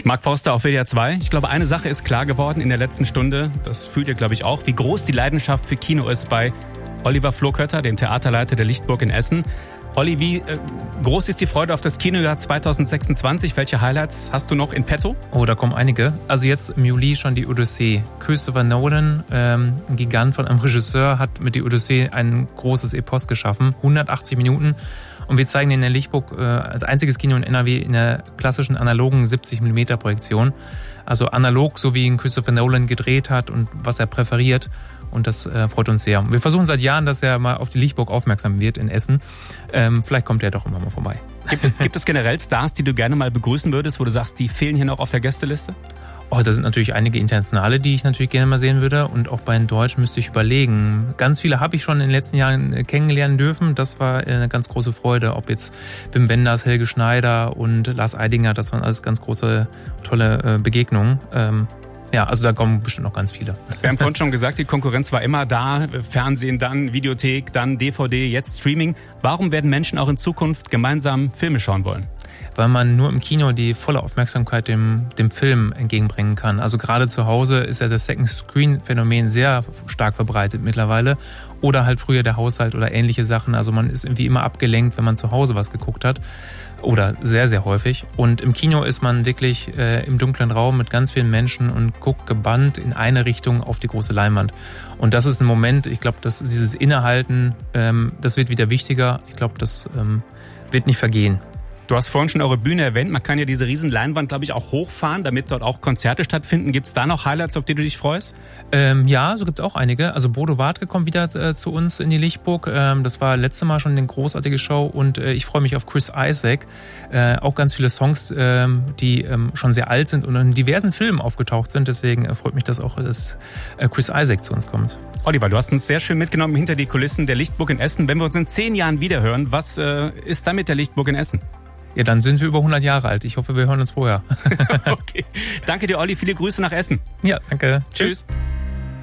Mark Forster auf WDR 2. Ich glaube, eine Sache ist klar geworden in der letzten Stunde. Das fühlt ihr, glaube ich, auch. Wie groß die Leidenschaft für Kino ist bei Oliver Flohkötter, dem Theaterleiter der Lichtburg in Essen. Olli, wie groß ist die Freude auf das Kinojahr 2026? Welche Highlights hast du noch in petto? Oh, da kommen einige. Also jetzt im Juli schon die Odyssee. Christopher Nolan, ein Gigant von einem Regisseur, hat mit der Odyssee ein großes Epos geschaffen. 180 Minuten. Und wir zeigen den in der Lichtburg als einziges Kino in NRW in der klassischen analogen 70mm Projektion. Also analog, so wie ihn Christopher Nolan gedreht hat und was er präferiert. Und das freut uns sehr. Wir versuchen seit Jahren, dass er mal auf die Lichtburg aufmerksam wird in Essen. Vielleicht kommt er doch immer mal vorbei. Gibt es generell Stars, die du gerne mal begrüßen würdest, wo du sagst, die fehlen hier noch auf der Gästeliste? Oh, da sind natürlich einige Internationale, die ich natürlich gerne mal sehen würde. Und auch bei den Deutschen müsste ich überlegen. Ganz viele habe ich schon in den letzten Jahren kennenlernen dürfen. Das war eine ganz große Freude. Ob jetzt Wim Wenders, Helge Schneider und Lars Eidinger, das waren alles ganz große, tolle Begegnungen. Ja, also da kommen bestimmt noch ganz viele. Wir haben vorhin schon gesagt, die Konkurrenz war immer da. Fernsehen, dann Videothek, dann DVD, jetzt Streaming. Warum werden Menschen auch in Zukunft gemeinsam Filme schauen wollen? Weil man nur im Kino die volle Aufmerksamkeit dem Film entgegenbringen kann. Also gerade zu Hause ist ja das Second-Screen-Phänomen sehr stark verbreitet mittlerweile. Oder halt früher der Haushalt oder ähnliche Sachen. Also man ist irgendwie immer abgelenkt, wenn man zu Hause was geguckt hat. Oder sehr, sehr häufig. Und im Kino ist man wirklich im dunklen Raum mit ganz vielen Menschen und guckt gebannt in eine Richtung auf die große Leinwand. Und das ist ein Moment, ich glaube, dass dieses Innehalten, das wird wieder wichtiger. Ich glaube, das wird nicht vergehen. Du hast vorhin schon eure Bühne erwähnt. Man kann ja diese riesen Leinwand, glaube ich, auch hochfahren, damit dort auch Konzerte stattfinden. Gibt es da noch Highlights, auf die du dich freust? Ja, so gibt es auch einige. Also Bodo Wartke kommt wieder zu uns in die Lichtburg. Das war letztes Mal schon eine großartige Show. Und ich freue mich auf Chris Isaak. Auch ganz viele Songs, die schon sehr alt sind und in diversen Filmen aufgetaucht sind. Deswegen freut mich das auch, dass Chris Isaak zu uns kommt. Oliver, du hast uns sehr schön mitgenommen hinter die Kulissen der Lichtburg in Essen. Wenn wir uns in 10 Jahren wiederhören, was ist da mit der Lichtburg in Essen? Ja, dann sind wir über 100 Jahre alt. Ich hoffe, wir hören uns vorher. Okay. Danke dir, Olli. Viele Grüße nach Essen. Ja, danke. Tschüss.